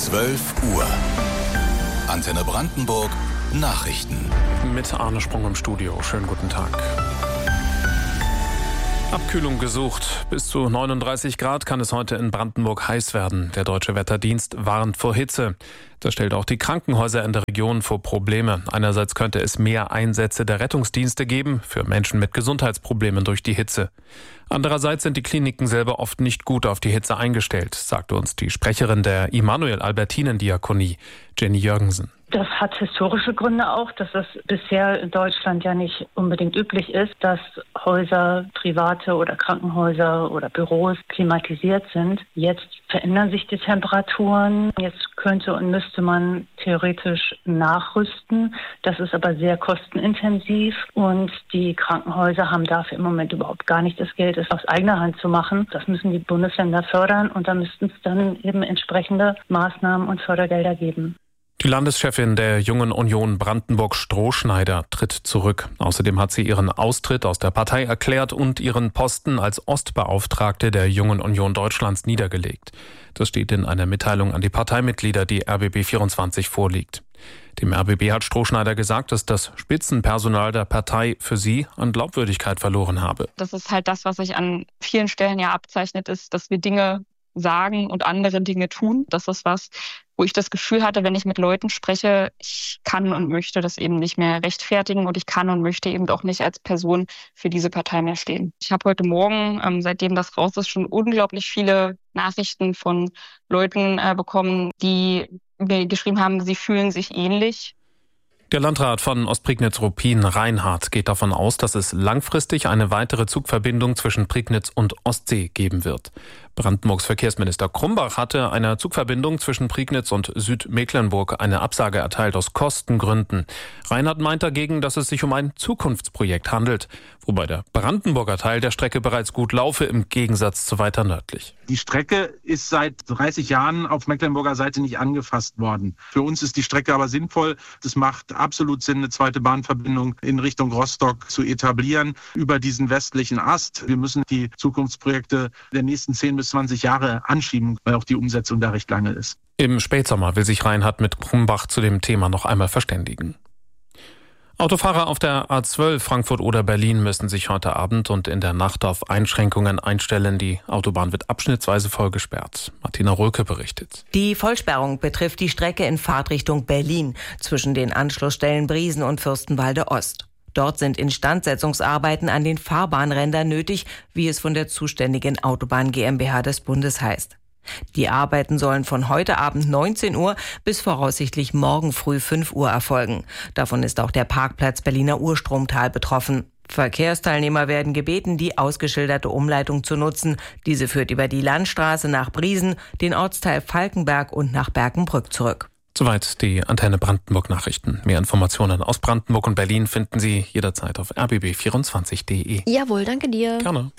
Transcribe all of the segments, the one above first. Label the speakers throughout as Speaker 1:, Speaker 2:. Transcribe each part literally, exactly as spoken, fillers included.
Speaker 1: zwölf Uhr. Antenne Brandenburg Nachrichten.
Speaker 2: Mit Arne Sprung im Studio. Schönen guten Tag. Abkühlung gesucht. Bis zu neununddreißig Grad kann es heute in Brandenburg heiß werden. Der Deutsche Wetterdienst warnt vor Hitze. Das stellt auch die Krankenhäuser in der Region vor Probleme. Einerseits könnte es mehr Einsätze der Rettungsdienste geben für Menschen mit Gesundheitsproblemen durch die Hitze. Andererseits sind die Kliniken selber oft nicht gut auf die Hitze eingestellt, sagte uns die Sprecherin der Immanuel-Albertinen-Diakonie, Jenny Jürgensen.
Speaker 3: Das hat historische Gründe auch, dass es bisher in Deutschland ja nicht unbedingt üblich ist, dass Häuser, private oder Krankenhäuser oder Büros klimatisiert sind. Jetzt verändern sich die Temperaturen. Jetzt könnte und müsste man theoretisch nachrüsten. Das ist aber sehr kostenintensiv und die Krankenhäuser haben dafür im Moment überhaupt gar nicht das Geld, es aus eigener Hand zu machen. Das müssen die Bundesländer fördern und da müssten es dann eben entsprechende Maßnahmen und Fördergelder geben.
Speaker 2: Die Landeschefin der Jungen Union Brandenburg, Strohschneider, tritt zurück. Außerdem hat sie ihren Austritt aus der Partei erklärt und ihren Posten als Ostbeauftragte der Jungen Union Deutschlands niedergelegt. Das steht in einer Mitteilung an die Parteimitglieder, die R B B vierundzwanzig vorliegt. Dem R B B hat Strohschneider gesagt, dass das Spitzenpersonal der Partei für sie an Glaubwürdigkeit verloren habe.
Speaker 4: Das ist halt das, was sich an vielen Stellen ja abzeichnet, ist, dass wir Dinge sagen und andere Dinge tun. Das ist was, wo ich das Gefühl hatte, wenn ich mit Leuten spreche, ich kann und möchte das eben nicht mehr rechtfertigen und ich kann und möchte eben auch nicht als Person für diese Partei mehr stehen. Ich habe heute Morgen, ähm, seitdem das raus ist, schon unglaublich viele Nachrichten von Leuten äh, bekommen, die mir geschrieben haben, sie fühlen sich ähnlich.
Speaker 2: Der Landrat von Ostprignitz-Ruppin, Reinhardt, geht davon aus, dass es langfristig eine weitere Zugverbindung zwischen Prignitz und Ostsee geben wird. Brandenburgs Verkehrsminister Krumbach hatte einer Zugverbindung zwischen Prignitz und Südmecklenburg eine Absage erteilt aus Kostengründen. Reinhardt meint dagegen, dass es sich um ein Zukunftsprojekt handelt, wobei der Brandenburger Teil der Strecke bereits gut laufe, im Gegensatz zu weiter nördlich.
Speaker 5: Die Strecke ist seit dreißig Jahren auf Mecklenburger Seite nicht angefasst worden. Für uns ist die Strecke aber sinnvoll. Es macht absolut Sinn, eine zweite Bahnverbindung in Richtung Rostock zu etablieren über diesen westlichen Ast. Wir müssen die Zukunftsprojekte der nächsten zehn bis zwanzig Jahre anschieben, weil auch die Umsetzung da recht lange ist.
Speaker 2: Im Spätsommer will sich Reinhardt mit Krumbach zu dem Thema noch einmal verständigen. Autofahrer auf der A zwölf Frankfurt oder Berlin müssen sich heute Abend und in der Nacht auf Einschränkungen einstellen. Die Autobahn wird abschnittsweise vollgesperrt. Martina Röke berichtet.
Speaker 6: Die Vollsperrung betrifft die Strecke in Fahrtrichtung Berlin zwischen den Anschlussstellen Briesen und Fürstenwalde Ost. Dort sind Instandsetzungsarbeiten an den Fahrbahnrändern nötig, wie es von der zuständigen Autobahn GmbH des Bundes heißt. Die Arbeiten sollen von heute Abend neunzehn Uhr bis voraussichtlich morgen früh fünf Uhr erfolgen. Davon ist auch der Parkplatz Berliner Urstromtal betroffen. Verkehrsteilnehmer werden gebeten, die ausgeschilderte Umleitung zu nutzen. Diese führt über die Landstraße nach Briesen, den Ortsteil Falkenberg und nach Berkenbrück zurück.
Speaker 2: Soweit die Antenne Brandenburg Nachrichten. Mehr Informationen aus Brandenburg und Berlin finden Sie jederzeit auf r b b vierundzwanzig punkt d e.
Speaker 7: Jawohl, danke dir.
Speaker 2: Gerne.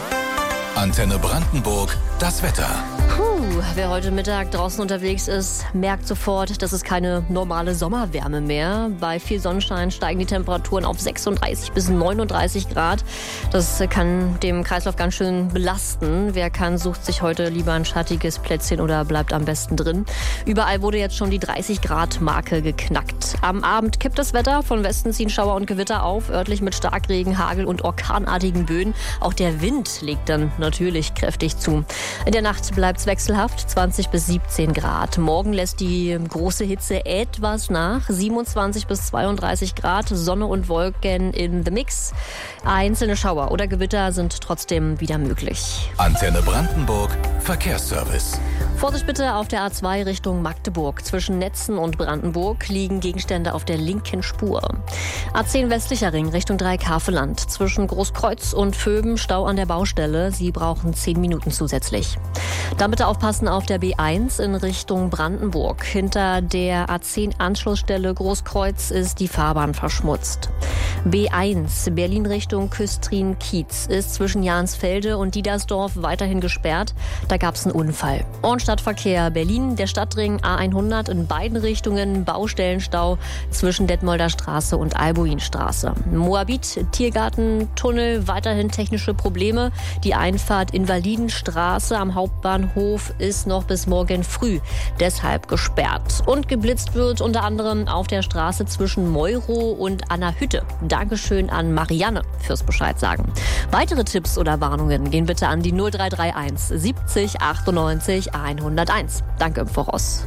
Speaker 1: Antenne Brandenburg, das Wetter.
Speaker 7: Puh, wer heute Mittag draußen unterwegs ist, merkt sofort, das ist keine normale Sommerwärme mehr. Bei viel Sonnenschein steigen die Temperaturen auf sechsunddreißig bis neununddreißig Grad. Das kann dem Kreislauf ganz schön belasten. Wer kann, sucht sich heute lieber ein schattiges Plätzchen oder bleibt am besten drin. Überall wurde jetzt schon die dreißig Grad Marke geknackt. Am Abend kippt das Wetter. Von Westen ziehen Schauer und Gewitter auf, örtlich mit Starkregen, Hagel und orkanartigen Böen. Auch der Wind legt dann natürlich kräftig zu. In der Nacht bleibt es wechselhaft, zwanzig bis siebzehn Grad. Morgen lässt die große Hitze etwas nach, siebenundzwanzig bis zweiunddreißig Grad, Sonne und Wolken in the Mix. Einzelne Schauer oder Gewitter sind trotzdem wieder möglich.
Speaker 1: Antenne Brandenburg, Verkehrsservice.
Speaker 7: Vorsicht bitte auf der A zwei Richtung Magdeburg. Zwischen Netzen und Brandenburg liegen Gegenstände auf der linken Spur. A zehn westlicher Ring Richtung Dreikarfeland. Zwischen Großkreuz und Vöben Stau an der Baustelle. Sie brauchen zehn Minuten zusätzlich. Dann bitte aufpassen auf der B eins in Richtung Brandenburg. Hinter der A zehn Anschlussstelle Großkreuz ist die Fahrbahn verschmutzt. B eins, Berlin Richtung Küstrin-Kiez, ist zwischen Jahnsfelde und Diedersdorf weiterhin gesperrt. Da gab es einen Unfall. Ortstadtverkehr Berlin, der Stadtring A hundert in beiden Richtungen, Baustellenstau zwischen Detmolder Straße und Albuinstraße. Moabit, Tiergarten, Tunnel, weiterhin technische Probleme. Die Einfahrt Invalidenstraße am Hauptbahnhof ist noch bis morgen früh deshalb gesperrt. Und geblitzt wird unter anderem auf der Straße zwischen Meuro und Anna-Hütte. Dankeschön an Marianne fürs Bescheid sagen. Weitere Tipps oder Warnungen gehen bitte an die null drei drei eins siebzig achtundneunzig hunderteins. Danke im Voraus.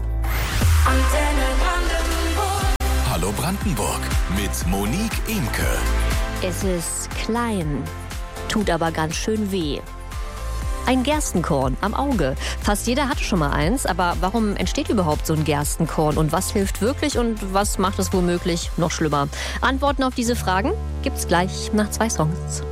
Speaker 1: Hallo Brandenburg mit Monique Imke.
Speaker 7: Es ist klein, tut aber ganz schön weh. Ein Gerstenkorn am Auge. Fast jeder hatte schon mal eins, aber warum entsteht überhaupt so ein Gerstenkorn und was hilft wirklich und was macht es womöglich noch schlimmer? Antworten auf diese Fragen gibt's gleich nach zwei Songs.